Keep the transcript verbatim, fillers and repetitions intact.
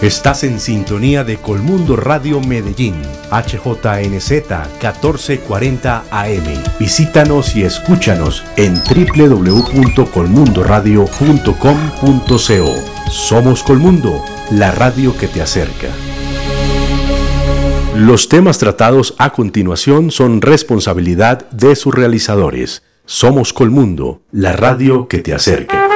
Estás en sintonía de Colmundo Radio Medellín, H J N Z catorce cuarenta A M. Visítanos y escúchanos en doble u doble u doble u punto colmundo radio punto com punto co. Somos Colmundo, la radio que te acerca. Los temas tratados a continuación son responsabilidad de sus realizadores. Somos Colmundo, la radio que te acerca.